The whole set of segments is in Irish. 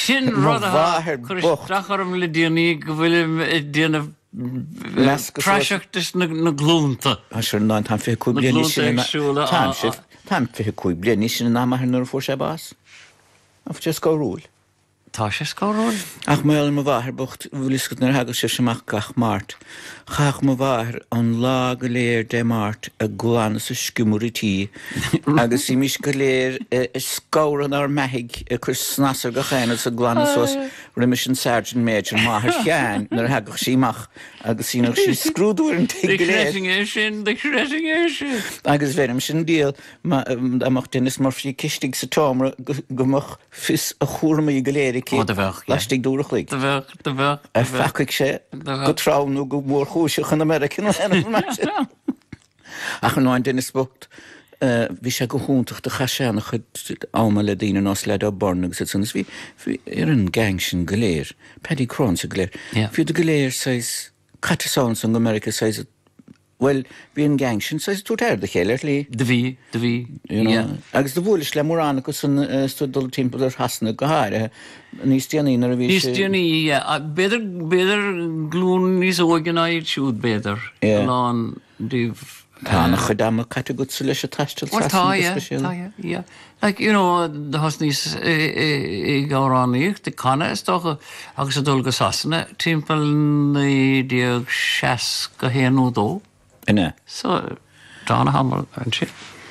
Sin rudda Christachar le déanaí go bhfuil déanamh praseachtas na glúnta. Sure ná tá fé cúi blianí sin Tá fé cúi blianí sin ná mar nuair fór sé bás. Af just go rúil. Tá sé scóráil. Ach méil má bháthair bocht bhfuliscut nar hagus sé semach gach mát. Chaach má bháthair an lá go léir dé mát a glána sa sciúmúrití agus í mis go léir scóran ar meigh a chur snasar go chéine sa glána sos rimission Sergeant Major máthir chean nar hagach síach agus síach sí scrúdúir an te sin de sin. Agus bhérim sin díal amach dennis mar frí kistig sa támra gomach fis a chúrmaí go léir leistig dúrachlaigh. De bheith. A fecaigh sé go tránú go mór chúiseach an American ach an náin dennis bocht bhí sé go húntaach de chaseanna chud áma le daoine nás leid á barnach sa sanas bhí ar an gang sin go léir, Paddy Crone sa go léir. Fiú de go léir sais Catasáns an America sais well, bhí an gang sin sais tú air de chéile lí. De bhí. Agus de bhúlis le móránna go san studal timp ar hasna go háir níos déanaí ar a bhí Níos déanaí, beidir glún níos óganáid siúd beidir. Lán díomh Tána chudama categótsa leis a taistil yeah. Like, you know, the hosnís I gáráníoch, de canna is docha agus a dul go sasanna, timppel na diag 6 go héanú dó. Ine. So, dána hamar an si.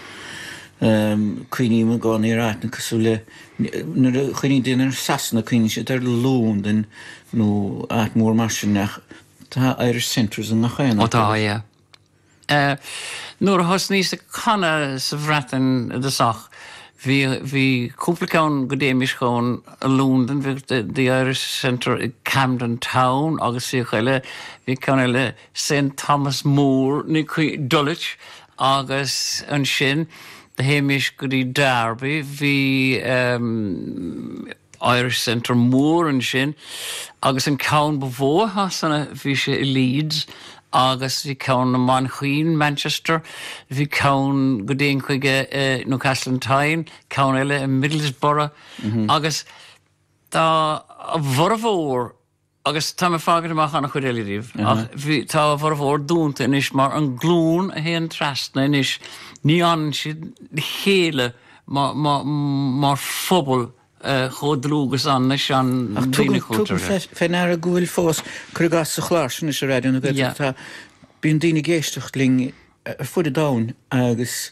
Cuoiní man gáin ar áitna cosú le chuoiní duine ar sasanna cuoiní sé ar lún den nó áit mór mar sinach tá Irish Centres an nach chéanna. Tá, yeah. Nuair a hosnís a canna sa bhreatain de sach, hí cúplacán go déimiis chun a Lúndan, bhí the Irish Centre I Camden Town, agus sí chuile hí canna le St. Thomas More ní Dulwich, agus an sin, de héimiis go dtí Derby, hí Irish Centre More an sin, agus an cán bhór hasanna bhí sé I Leeds, agus bhí cán na Manchuin, Manchester, bhí cán go déon chuige Newcastle Tyne, cán eile in Middlesbrough, agus tá a bhór agus tá me fágad amach anna chuid eile riomh. Tá a bhór dúnta inis mar an glún a héan trasna inis ní an siad chéile mar phobal chodrúgus an an bhína chutar. Féin ar a gúil fós chugas sa chlásin is a réidirna go tá bíon daoine géisteach ling ar fud a dán agus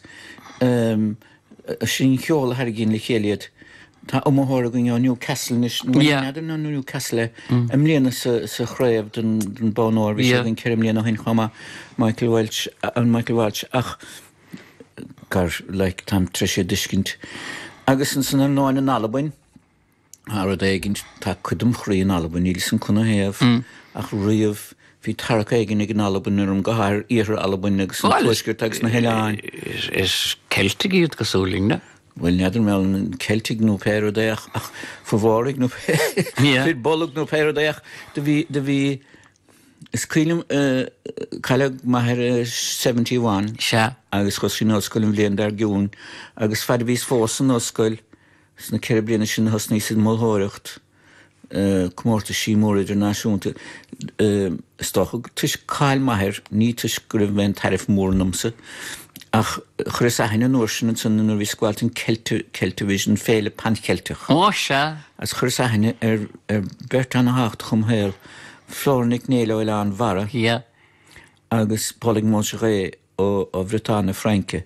sin cheola ar gin le chéliad tá amthóra go Newcastle na Newcastle am líana sa chréibh den bánáir bhí an ceir líana hin chama Michael Welch ach gar le tam treise discint agus an san ar náin an Albain ar a déginn tá chudum chrí an Albain íl san chuna héamh ach riamh hí tarcha éigen ag an Albain ar an gahar íhar Albain agus an tuisgur agus na heileáin. Is Celtic iad go súling, ne? Well, neidir me an Celtic nó pérodéach ach fahórig nó fir bolg nó pérodéach de bhí is cuilim caiile maithir 71 agus chus sin óscoil bblion dar giún agus fad bhís fós an óscoil sna ceir bliana sin hosnaí sin móthóireacht cumórta sí mór idirnáisiúnta stocha tuis cáil maithir ní tuis go raibh ben tarif mór namsa ach chris a henne noorsen san nur vi squaltin Celtivision féle pankeltich. Se. As chris a henne Bertan hacht chum héil Flornic Nelo il an vara. Ja. Agus Pauling Moncheré o Britane Franke.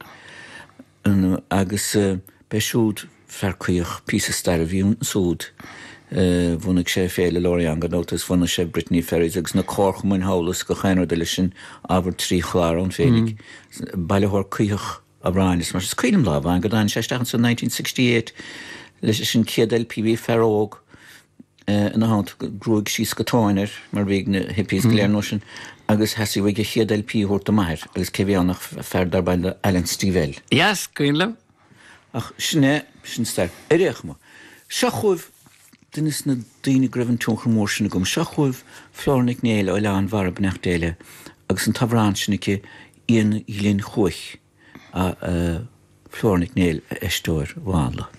Agus besúd verkuich písa starviún súd. Vunnig sé féle Lorian ganótas vunna sé Brittany Ferries agus na córchum hálas go chéinar de sin aber trí chlár an félig. Bailehor cuioch a Brianis mar cuilim lá an go dain 1968 leis sin céadal PB Ferróg in hánt grúig sí scatáinir mar bhíag na hippies léirnosin agus hesaí bhig chéadal P hórta maithir agus céhíannach ferdar bail Alan Stivell. Yes, cuilim. Ach sinné sin star. Iréach ma. Seachúh Dinnis na daoine gribhann túnchar mór sinna gom seachúh Flornic Néile ó leán bhar bneach déile agus an tabrán sinnice íon ílín chuich a Flornic Néil eistóir bháinla.